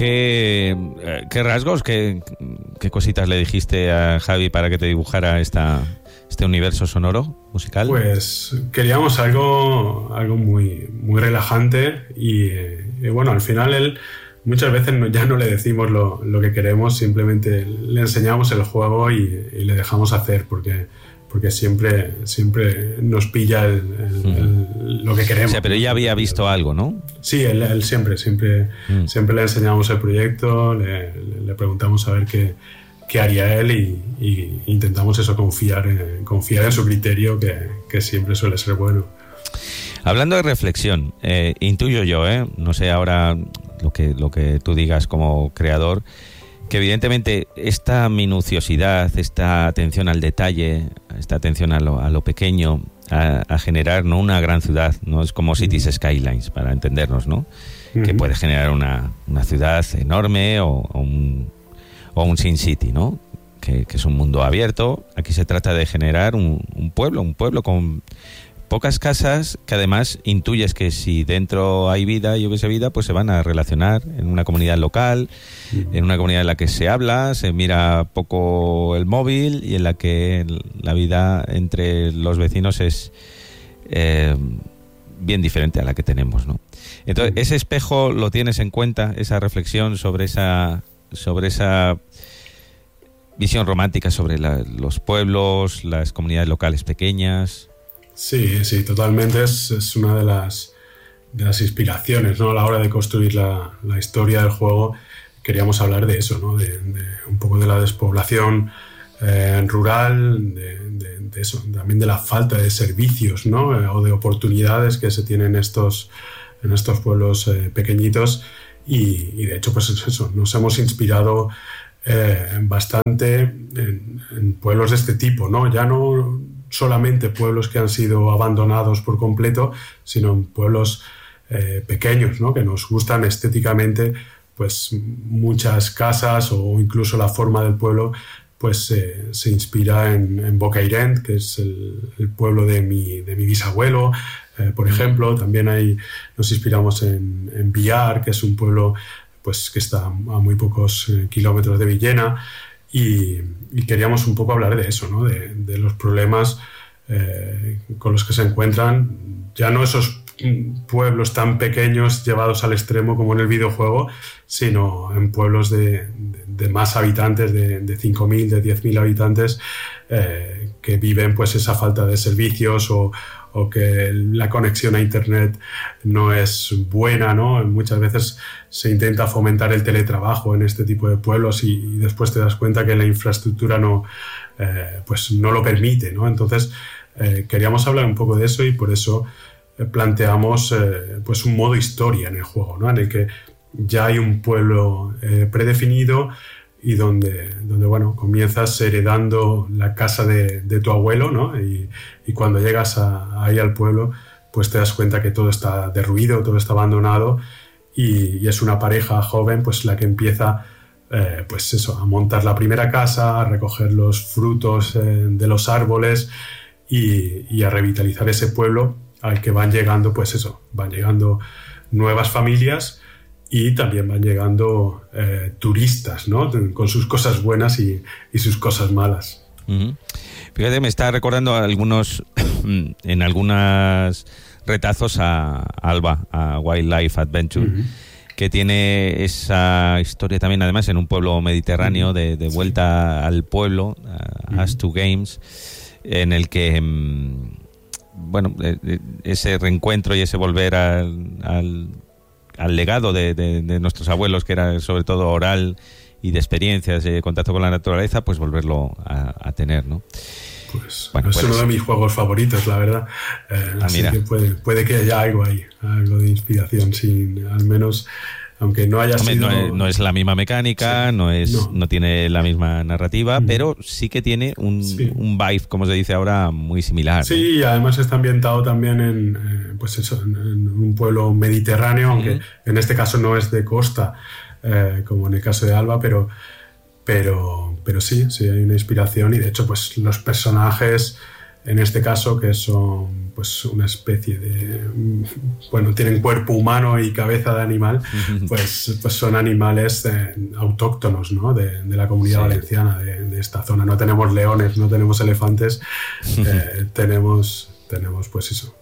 ¿Qué rasgos, qué cositas le dijiste a Javi para que te dibujara este universo sonoro musical? Pues queríamos algo muy, muy relajante y bueno, al final él muchas veces ya no le decimos lo que queremos, simplemente le enseñamos el juego y le dejamos hacer porque siempre nos pilla lo que queremos. O sea, pero ella había visto algo, ¿no? Sí, él siempre le enseñamos el proyecto, le preguntamos a ver qué haría él y intentamos eso, confiar en su criterio, que siempre suele ser bueno. Hablando de reflexión, intuyo yo, no sé ahora lo que tú digas como creador, que evidentemente esta minuciosidad, esta atención al detalle, esta atención a lo pequeño, a generar no una gran ciudad, no es como Cities Skylines, para entendernos, ¿no? Que puede generar una ciudad enorme o un Sin City, ¿no? Que es un mundo abierto. Aquí se trata de generar un pueblo con pocas casas, que además intuyes que si dentro hay vida y hubiese vida, pues se van a relacionar en una comunidad local, en una comunidad en la que se habla, se mira poco el móvil y en la que la vida entre los vecinos es bien diferente a la que tenemos, ¿no? Entonces, ese espejo lo tienes en cuenta, esa reflexión sobre esa visión romántica sobre los pueblos, las comunidades locales pequeñas. Sí, totalmente. Es una de las inspiraciones, ¿no? A la hora de construir la historia del juego, queríamos hablar de eso, ¿no? De un poco de la despoblación rural, de eso, también de la falta de servicios, ¿no? O de oportunidades que se tienen en estos pueblos pequeñitos y de hecho, pues eso, nos hemos inspirado bastante en pueblos de este tipo, ¿no? Ya no solamente pueblos que han sido abandonados por completo, sino en pueblos pequeños, ¿no? Que nos gustan estéticamente, pues muchas casas o incluso la forma del pueblo pues se inspira en Bocairent, que es el pueblo de mi bisabuelo, por ejemplo. También nos inspiramos en Biar, que es un pueblo pues que está a muy pocos kilómetros de Villena, y queríamos un poco hablar de eso, ¿no? De los problemas con los que se encuentran, ya no esos pueblos tan pequeños llevados al extremo como en el videojuego, sino en pueblos de más habitantes, de 5.000, de 10.000 habitantes, que viven pues esa falta de servicios o que la conexión a internet no es buena, ¿no? Muchas veces se intenta fomentar el teletrabajo en este tipo de pueblos y después te das cuenta que la infraestructura no lo permite, ¿no? Entonces queríamos hablar un poco de eso y por eso planteamos pues un modo historia en el juego, ¿no? En el que ya hay un pueblo predefinido y donde bueno, comienzas heredando la casa de tu abuelo, ¿no? Y cuando llegas ahí al pueblo, pues te das cuenta que todo está derruido, todo está abandonado y es una pareja joven pues la que empieza pues eso, a montar la primera casa, a recoger los frutos de los árboles y a revitalizar ese pueblo al que van llegando nuevas familias y también van llegando turistas, ¿no? Con sus cosas buenas y sus cosas malas. Uh-huh. Fíjate, me está recordando en algunos retazos a Alba, a Wildlife Adventure, uh-huh, que tiene esa historia también, además, en un pueblo mediterráneo, uh-huh, de vuelta al pueblo, uh-huh, As2 Games, en el que bueno, ese reencuentro y ese volver al legado de nuestros abuelos, que era sobre todo oral y de experiencias, de contacto con la naturaleza, pues volverlo a tener, ¿no? Pues bueno, es uno de mis juegos favoritos, la verdad. Así mira, que puede que haya algo ahí, algo de inspiración, sin, al menos, aunque no haya sido... No es la misma mecánica, sí, no tiene la misma narrativa, pero sí que tiene un vibe, como se dice ahora, muy similar. Sí, y además está ambientado también en un pueblo mediterráneo, aunque en este caso no es de costa, como en el caso de Alba, pero sí hay una inspiración y de hecho pues los personajes en este caso, que son pues una especie de, bueno, tienen cuerpo humano y cabeza de animal, pues son animales autóctonos, ¿no? de la comunidad valenciana, de esta zona. No tenemos leones, no tenemos elefantes, tenemos pues eso,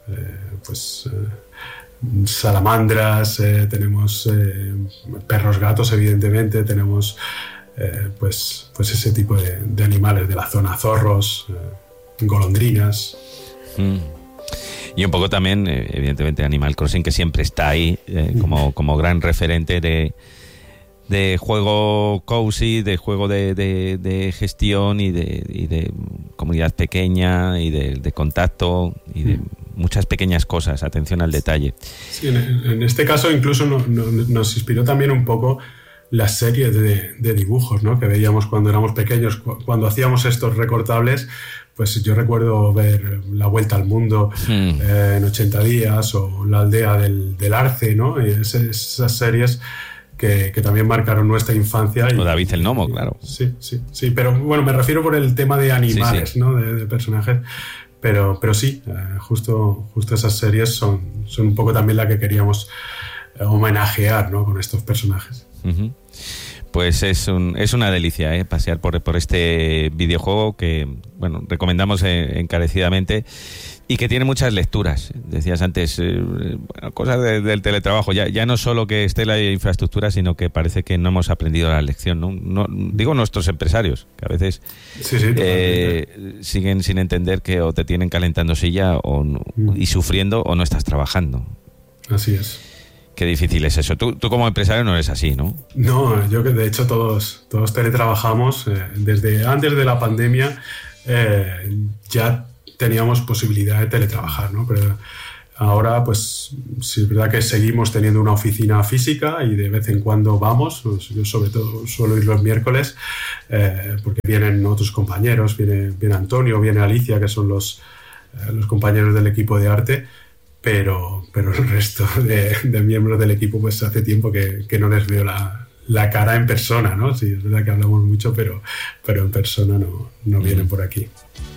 salamandras, tenemos perros gatos, evidentemente, tenemos pues ese tipo de animales de la zona, zorros, golondrinas. Y un poco también, evidentemente, Animal Crossing, que siempre está ahí como gran referente de juego cozy, de juego de gestión y de comunidad pequeña y de contacto y de muchas pequeñas cosas, atención al detalle. Sí, en este caso incluso nos inspiró también un poco las series de dibujos, ¿no? Que veíamos cuando éramos pequeños, cuando hacíamos estos recortables. Pues yo recuerdo ver La Vuelta al Mundo en 80 días o La Aldea del Arce, ¿no? Y esas series que también marcaron nuestra infancia. O David el Nomo, claro. Sí, pero bueno, me refiero por el tema de animales, sí. ¿No? De personajes. Pero sí, justo esas series son un poco también la que queríamos homenajear, ¿no? Con estos personajes. Uh-huh. Pues es una delicia pasear por este videojuego que, bueno, recomendamos encarecidamente y que tiene muchas lecturas. Decías antes, cosas del teletrabajo. Ya no solo que esté la infraestructura, sino que parece que no hemos aprendido la lección, ¿no? Digo nuestros empresarios, que a veces siguen sin entender que o te tienen calentando silla y sufriendo o no estás trabajando. Así es. Qué difícil es eso. Tú como empresario no eres así, ¿no? No, yo que de hecho todos teletrabajamos. Desde antes de la pandemia ya teníamos posibilidad de teletrabajar, ¿no? Pero ahora pues sí es verdad que seguimos teniendo una oficina física y de vez en cuando vamos. Yo sobre todo suelo ir los miércoles porque vienen otros compañeros, viene Antonio, viene Alicia, que son los compañeros del equipo de arte. Pero el resto de miembros del equipo pues hace tiempo que no les veo la cara en persona, ¿no? Sí, es verdad que hablamos mucho, pero en persona no vienen por aquí.